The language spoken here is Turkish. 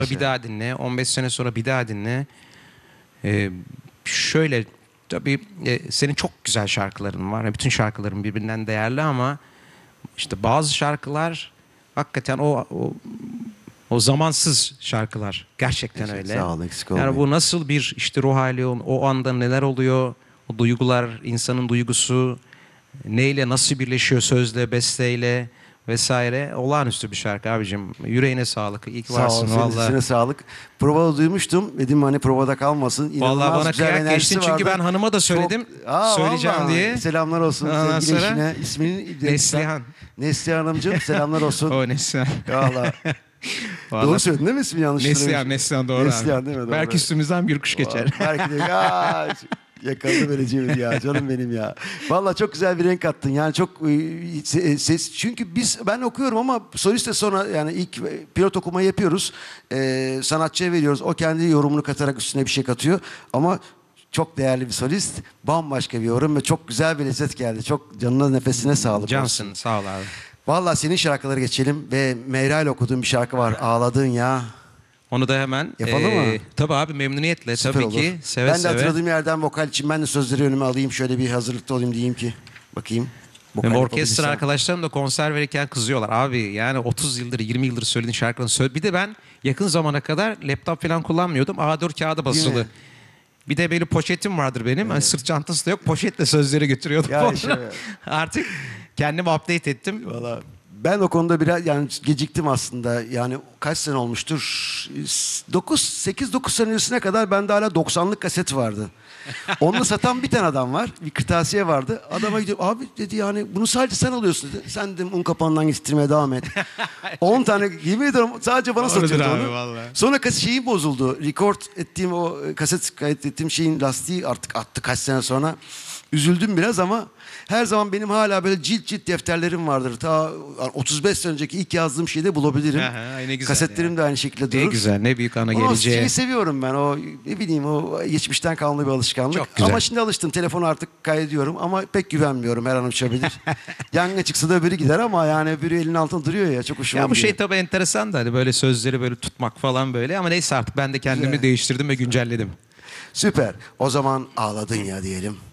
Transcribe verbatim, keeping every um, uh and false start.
bir daha dinle, on beş sene sonra bir daha dinle. Ee, şöyle tabii e, senin çok güzel şarkıların var. Bütün şarkıların birbirinden değerli ama işte bazı şarkılar hakikaten o o, o zamansız şarkılar. Gerçekten Teşekkür- öyle. Sağ ol, eksik Yani olmayın. bu nasıl bir işte ruh hali, o, o anda neler oluyor, o duygular, insanın duygusu neyle nasıl birleşiyor sözle, besteyle vesaire. Olağanüstü bir şarkı abicim. Yüreğine sağlık. İyi ki Sağ ol, varsın senin valla. sesine sağlık. Provada duymuştum. Dedim hani provada kalmasın. İnanılmaz Valla bana güzel kıyak enerjisi geçtin çünkü vardı. ben hanıma da söyledim. Çok- Aa, söyleyeceğim vallahi. diye. Selamlar olsun Ondan sevgili sonra- eşine. İsminin Neslihan. Neslihan Hanımcığım selamlar olsun. O Neslihan. Valla. Vallahi- Doğru söyledin değil mi ismi yanlış Neslihan, söylemişim. Neslihan doğru Neslihan abi. değil mi? Doğru. Belki üstümüzden bir kuş geçer. Belki de aa, yakaladı beni Cemil ya, canım benim ya. Vallahi çok güzel bir renk kattın. Yani çok e, ses, çünkü biz ben okuyorum ama soliste sonra yani ilk e, pilot okumayı yapıyoruz. E, sanatçıya veriyoruz. O kendi yorumunu katarak üstüne bir şey katıyor. Ama çok değerli bir solist. Bambaşka bir yorum ve çok güzel bir lezzet geldi. Çok canına nefesine sağlık Cansın olsun. sağ ol abi. Vallahi senin şarkıları geçelim ve Meyra ile okuduğum bir şarkı var. Ağladın ya. Onu da hemen Yapalım mı? Tabii abi memnuniyetle Süper tabii olur. ki seve ben de seve. hatırladığım yerden vokal için ben de sözleri önüme alayım. Şöyle bir hazırlıkta olayım diyeyim ki. Bakayım. Vokal Benim orkestra yapabilirsem. arkadaşlarım da konser verirken kızıyorlar. Abi yani otuz yıldır yirmi yıldır söylediğin şarkılarını söyle. Bir de ben yakın zamana kadar laptop falan kullanmıyordum. A dört kağıda Değil basılı. mi? Bir de böyle poşetim vardır benim. Hani sırt çantası da yok. Poşetle sözleri götürüyordum. Ya falan. işte. Artık kendimi update ettim. Valla ben o konuda biraz yani geciktim aslında. Yani kaç sene olmuştur? dokuz sekiz dokuz sene öncesine kadar bende hala doksanlık kaset vardı. Onu satan bir tane adam var. Bir kırtasiye vardı. Adama gidiyorum. Abi dedi yani bunu sadece sen alıyorsun dedi. Sen dedim un kapağından getirmeye devam et. on tane yemin ediyorum sadece bana Doğrudur satıyordu abi, onu. vallahi. Sonra kas şeyi bozuldu. Record ettiğim o kaset kaydettiğim şeyin lastiği artık attı kaç sene sonra. Üzüldüm biraz ama her zaman benim hala böyle cilt cilt defterlerim vardır. Ta otuz beş sene önceki ilk yazdığım şeyi de bulabilirim. Aha, ne güzel Kasetlerim ya. de aynı şekilde durur. Ne güzel, ne büyük ana O geleceğe. şeyi seviyorum ben. O ne bileyim o geçmişten kalma bir alışkanlık. Çok güzel. Ama şimdi alıştım. Telefonu artık kaydediyorum ama pek güvenmiyorum. Her an uçabilir. Yangın çıksa da öbürü gider ama yani öbürü elinin altında duruyor ya. Çok hoşuma Ya bu gidiyor. şey tabii enteresan da hani böyle sözleri böyle tutmak falan böyle ama neyse artık ben de kendimi Güzel. değiştirdim ve güncelledim. Süper. O zaman ağladın ya diyelim.